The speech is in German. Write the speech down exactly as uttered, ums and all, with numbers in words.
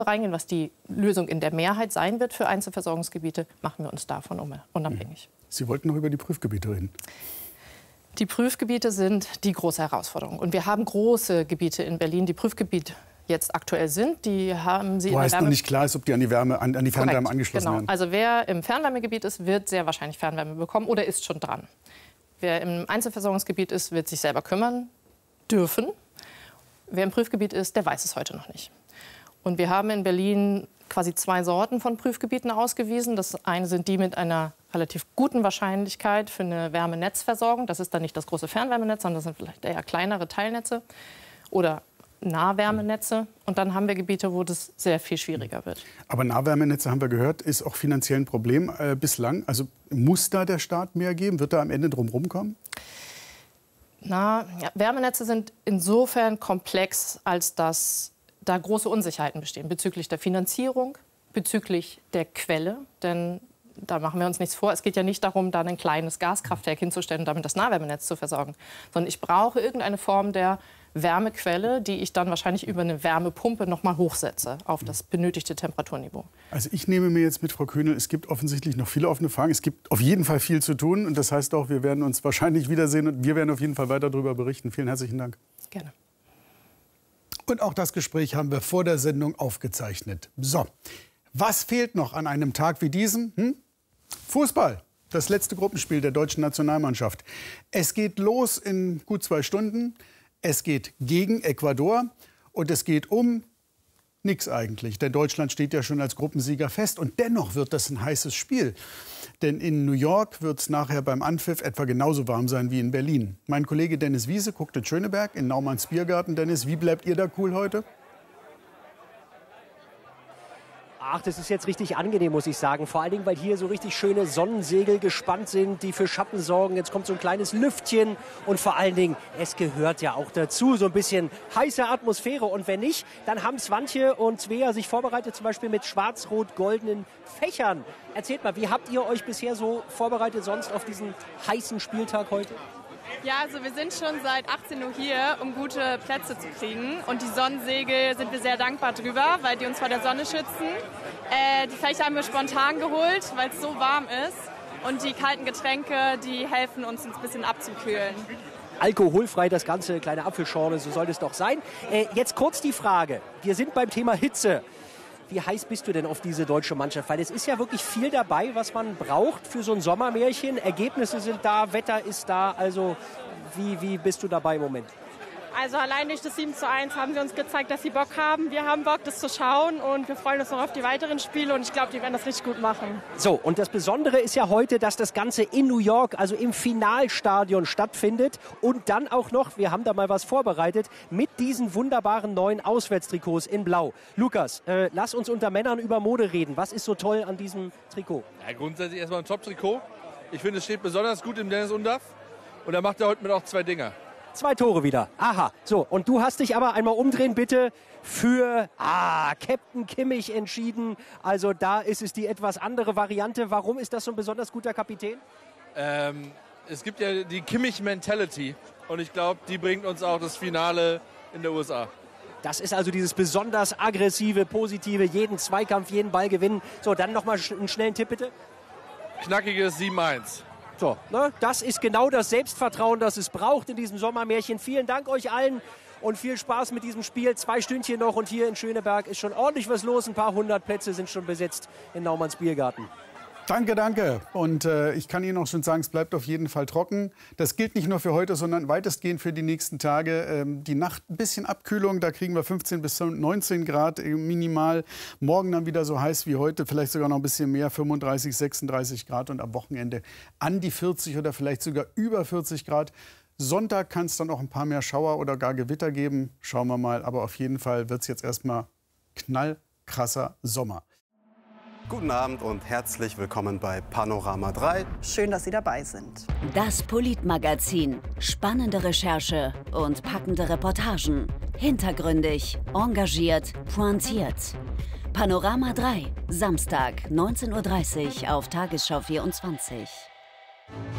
reingehen, was die Lösung in der Mehrheit sein wird für Einzelversorgungsgebiete, machen wir uns davon unabhängig. Sie wollten noch über die Prüfgebiete reden. Die Prüfgebiete sind die große Herausforderung. Und wir haben große Gebiete in Berlin, die Prüfgebiet jetzt aktuell sind. Die haben sie Wo heißt noch nicht klar ist, ob die an die, Wärme, an, an die Fernwärme Korrekt, angeschlossen genau. werden. Also wer im Fernwärmegebiet ist, wird sehr wahrscheinlich Fernwärme bekommen oder ist schon dran. Wer im Einzelversorgungsgebiet ist, wird sich selber kümmern dürfen. Wer im Prüfgebiet ist, der weiß es heute noch nicht. Und wir haben in Berlin quasi zwei Sorten von Prüfgebieten ausgewiesen. Das eine sind die mit einer relativ guten Wahrscheinlichkeit für eine Wärmenetzversorgung. Das ist dann nicht das große Fernwärmenetz, sondern das sind vielleicht eher kleinere Teilnetze oder Nahwärmenetze. Und dann haben wir Gebiete, wo das sehr viel schwieriger wird. Aber Nahwärmenetze, haben wir gehört, ist auch finanziell ein Problem äh, bislang. Also muss da der Staat mehr geben? Wird da am Ende drum rumkommen? Na, ja, Wärmenetze sind insofern komplex, als dass da große Unsicherheiten bestehen bezüglich der Finanzierung, bezüglich der Quelle. Denn da machen wir uns nichts vor. Es geht ja nicht darum, da ein kleines Gaskraftwerk hinzustellen und damit das Nahwärmenetz zu versorgen. Sondern ich brauche irgendeine Form der Wärmequelle, die ich dann wahrscheinlich über eine Wärmepumpe noch mal hochsetze auf das benötigte Temperaturniveau. Also ich nehme mir jetzt mit, Frau Kühnel, es gibt offensichtlich noch viele offene Fragen. Es gibt auf jeden Fall viel zu tun. Und das heißt auch, wir werden uns wahrscheinlich wiedersehen. Und wir werden auf jeden Fall weiter darüber berichten. Vielen herzlichen Dank. Gerne. Und auch das Gespräch haben wir vor der Sendung aufgezeichnet. So, was fehlt noch an einem Tag wie diesem? Hm? Fußball, das letzte Gruppenspiel der deutschen Nationalmannschaft. Es geht los in gut zwei Stunden. Es geht gegen Ecuador und es geht um nichts eigentlich. Denn Deutschland steht ja schon als Gruppensieger fest. Und dennoch wird das ein heißes Spiel. Denn in New York wird es nachher beim Anpfiff etwa genauso warm sein wie in Berlin. Mein Kollege Dennis Wiese guckt in Schöneberg in Naumanns Biergarten. Dennis, wie bleibt ihr da cool heute? Ach, das ist jetzt richtig angenehm, muss ich sagen. Vor allen Dingen, weil hier so richtig schöne Sonnensegel gespannt sind, die für Schatten sorgen. Jetzt kommt so ein kleines Lüftchen. Und vor allen Dingen, es gehört ja auch dazu, so ein bisschen heiße Atmosphäre. Und wenn nicht, dann haben Swantje und Svea sich vorbereitet, zum Beispiel mit schwarz-rot-goldenen Fächern. Erzählt mal, wie habt ihr euch bisher so vorbereitet sonst auf diesen heißen Spieltag heute? Ja, also wir sind schon seit achtzehn Uhr hier, um gute Plätze zu kriegen. Und die Sonnensegel sind wir sehr dankbar drüber, weil die uns vor der Sonne schützen. Äh, die Fächer haben wir spontan geholt, weil es so warm ist. Und die kalten Getränke, die helfen uns ein bisschen abzukühlen. Alkoholfrei das Ganze, kleine Apfelschorle, so soll es doch sein. Äh, jetzt kurz die Frage, wir sind beim Thema Hitze. Wie heiß bist du denn auf diese deutsche Mannschaft? Weil es ist ja wirklich viel dabei, was man braucht für so ein Sommermärchen. Ergebnisse sind da, Wetter ist da. Also wie, wie bist du dabei im Moment? Also allein durch das sieben zu eins haben sie uns gezeigt, dass sie Bock haben. Wir haben Bock, das zu schauen und wir freuen uns noch auf die weiteren Spiele und ich glaube, die werden das richtig gut machen. So, und das Besondere ist ja heute, dass das Ganze in New York, also im Finalstadion stattfindet und dann auch noch, wir haben da mal was vorbereitet, mit diesen wunderbaren neuen Auswärtstrikots in Blau. Lukas, äh, lass uns unter Männern über Mode reden. Was ist so toll an diesem Trikot? Ja, grundsätzlich erstmal ein Top-Trikot. Ich finde, es steht besonders gut im Dennis Undaff und er macht ja heute mit auch zwei Dinger. Zwei Tore wieder. Aha. So, und du hast dich aber einmal umdrehen, bitte, für ah, Captain Kimmich entschieden. Also da ist es die etwas andere Variante. Warum ist das so ein besonders guter Kapitän? Ähm, es gibt ja die Kimmich-Mentality und ich glaube, die bringt uns auch das Finale in der U S A. Das ist also dieses besonders aggressive, positive, jeden Zweikampf, jeden Ball gewinnen. So, dann nochmal einen schnellen Tipp, bitte. Knackiges sieben eins. So, ne, das ist genau das Selbstvertrauen, das es braucht in diesem Sommermärchen. Vielen Dank euch allen und viel Spaß mit diesem Spiel. Zwei Stündchen noch und hier in Schöneberg ist schon ordentlich was los. Ein paar hundert Plätze sind schon besetzt in Naumanns Biergarten. Danke, danke. Und äh, ich kann Ihnen auch schon sagen, es bleibt auf jeden Fall trocken. Das gilt nicht nur für heute, sondern weitestgehend für die nächsten Tage. Ähm, die Nacht ein bisschen Abkühlung, da kriegen wir fünfzehn bis neunzehn Grad äh, minimal. Morgen dann wieder so heiß wie heute, vielleicht sogar noch ein bisschen mehr, fünfunddreißig, sechsunddreißig Grad. Und am Wochenende an die vierzig oder vielleicht sogar über vierzig Grad. Sonntag kann es dann auch ein paar mehr Schauer oder gar Gewitter geben. Schauen wir mal. Aber auf jeden Fall wird es jetzt erstmal knallkrasser Sommer. Guten Abend und herzlich willkommen bei Panorama drei. Schön, dass Sie dabei sind. Das Politmagazin. Spannende Recherche und packende Reportagen. Hintergründig, engagiert, pointiert. Panorama drei. Samstag, neunzehn Uhr dreißig auf Tagesschau vierundzwanzig.